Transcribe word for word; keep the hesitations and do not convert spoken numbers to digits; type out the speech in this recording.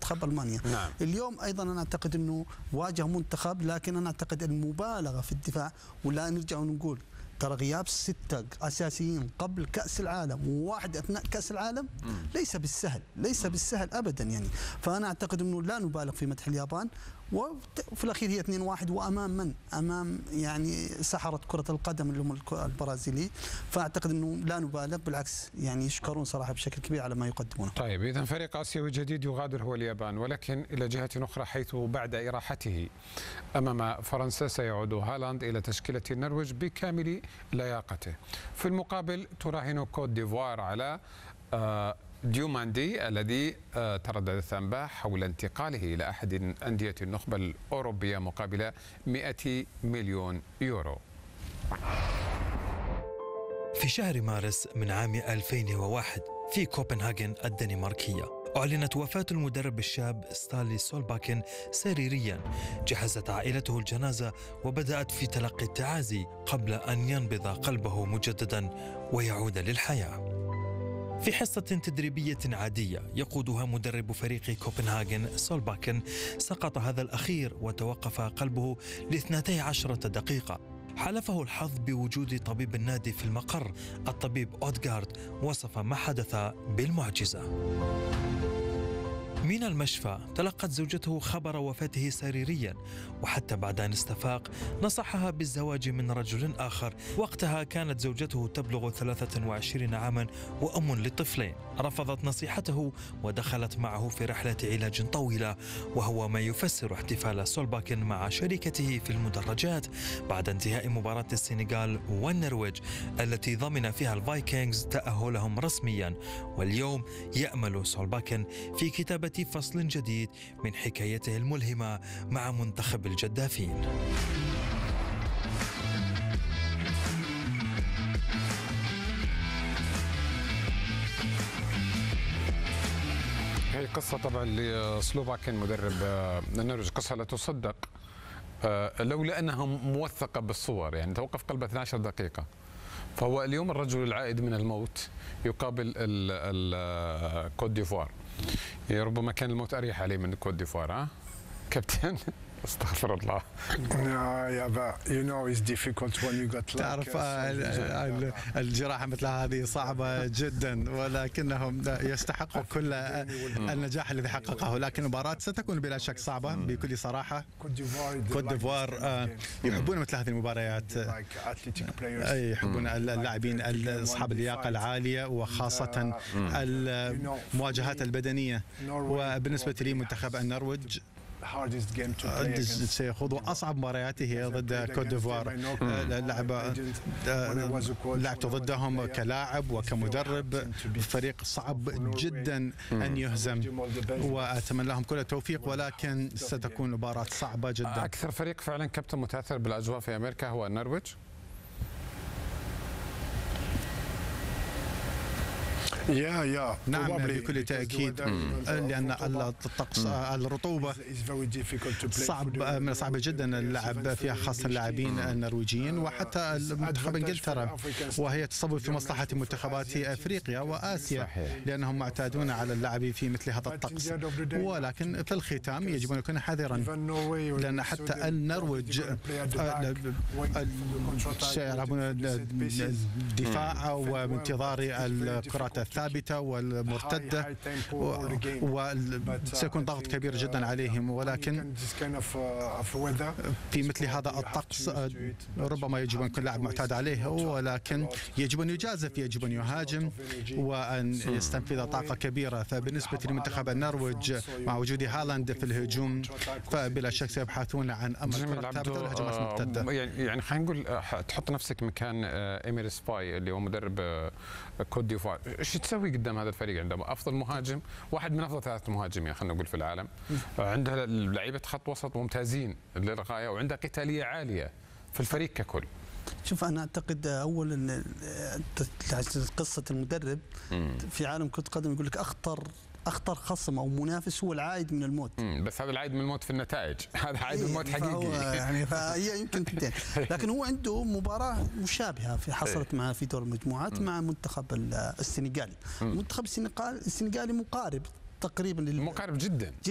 منتخب المانيا. نعم. اليوم ايضا انا اعتقد انه واجه منتخب، لكن انا اعتقد المبالغه في الدفاع، ولا نرجع ونقول ترى غياب ستة أساسيين قبل كأس العالم وواحد أثناء كأس العالم ليس بالسهل، ليس بالسهل أبدا يعني. فأنا أعتقد أنه لا نبالغ في مدح اليابان، وفي الأخير هي اثنين واحد، وأمام من؟ أمام يعني سحرة كرة القدم اللي هم البرازيلي. فأعتقد أنه لا نبالغ، بالعكس يعني يشكرون صراحة بشكل كبير على ما يقدمونه. طيب إذا فريق آسيوي جديد يغادر هو اليابان، ولكن إلى جهة أخرى حيث بعد إراحته أمام فرنسا سيعود هالاند إلى تشكيلة النرويج بكامل لياقته. في المقابل تراهن كوت ديفوار على ديوماندي الذي ترددت أنباء حول انتقاله إلى أحد أندية النخبة الأوروبية مقابل مئة مليون يورو. في شهر مارس من عام ألفين وواحد في كوبنهاغن الدنماركية أعلنت وفاة المدرب الشاب ستالي سولباكن سريريا. جهزت عائلته الجنازة وبدأت في تلقي التعازي قبل أن ينبض قلبه مجددا ويعود للحياة. في حصة تدريبية عادية يقودها مدرب فريق كوبنهاغن سولباكن سقط هذا الأخير وتوقف قلبه لاثنتي عشرة دقيقة. حالفه الحظ بوجود طبيب النادي في المقر. الطبيب أودغارد وصف ما حدث بالمعجزة. من المشفى تلقت زوجته خبر وفاته سريريا، وحتى بعد أن استفاق نصحها بالزواج من رجل آخر. وقتها كانت زوجته تبلغ ثلاثة وعشرين عاما وأم لطفلين. رفضت نصيحته ودخلت معه في رحلة علاج طويلة، وهو ما يفسر احتفال سولباكن مع شريكته في المدرجات بعد انتهاء مباراة السنغال والنرويج التي ضمن فيها الفايكنجز تأهلهم رسميا. واليوم يأمل سولباكن في كتابة فصل جديد من حكايته الملهمة مع منتخب الجدافين. هي قصة طبعا لسلوفاكين مدرب النرويج، قصة لا تصدق لولا أنها موثقة بالصور. يعني توقف قلبه اثنتي عشرة دقيقة. فهو اليوم الرجل العائد من الموت يقابل الكوت ديفوار. ربما كان الموت أريح عليه من الكوت ديفوار. ها كابتن؟ استغفر الله. تعرف الجراحة مثل هذه صعبة جدا، ولكنهم يستحقوا كل النجاح الذي حققه. لكن المباراة ستكون بلا شك صعبة بكل صراحة. كوت ديفوار يحبون مثل هذه المباريات، يحبون اللاعبين أصحاب اللياقة العالية وخاصة المواجهات البدنية. وبالنسبة لي منتخب النرويج سيخوض أصعب مبارياته ضد كوت ديفوار. لعب لعبت ضدهم كلاعب وكمدرب. فريق صعب جدا أن يهزم، وأتمنى لهم كل التوفيق، ولكن ستكون مباراة صعبة جدا. أكثر فريق فعلا كابتن متأثر بالأجواء في أمريكا هو النرويج. يا يا نعم بكل تأكيد، لأن الطقس الرطوبة صعب من صعب جدا اللعب فيها، خاصة اللاعبين النرويجيين وحتى منتخب انجلترا، وهي تصب في مصلحة منتخبات افريقيا واسيا لأنهم معتادون على اللعب في مثل هذا الطقس. ولكن في الختام يجب ان نكون حذرا، لأن حتى النرويج سيلعبون دفاع وبانتظار الكرات الثابتة والمرتدة، وسيكون ضغط كبير جدا عليهم. ولكن في مثل هذا الطقس ربما يجب أن يكون لاعب معتاد عليه، ولكن يجب أن يجازف، يجب أن يهاجم وأن يستنفذ طاقة كبيرة. فبالنسبة لمنتخب النرويج مع وجود هالاند في الهجوم فبلا شك سيبحثون عن أمر الكرة الثابتة والهجمات المرتدة. يعني خلينا نقول تحط نفسك مكان إيمير سباي اللي هو مدرب كوت ديفوار، ايش تسوي قدام هذا الفريق؟ عندما افضل مهاجم، واحد من افضل ثلاث مهاجمين خلينا نقول في العالم، عنده لعيبه خط وسط ممتازين للغايه، وعنده قتاليه عاليه في الفريق ككل. شوف انا اعتقد اولا قصه المدرب في عالم كره القدم يقول لك اخطر اخطر خصم او منافس هو العائد من الموت. امم بس هذا العائد من الموت في النتائج، هذا عائد من الموت حقيقي. يعني فهي يمكن تنتين، لكن هو عنده مباراه مشابهه في حصلت معه في دور المجموعات مع منتخب السنغالي. منتخب السنغال السنغالي مقارب تقريبا مقارب جدا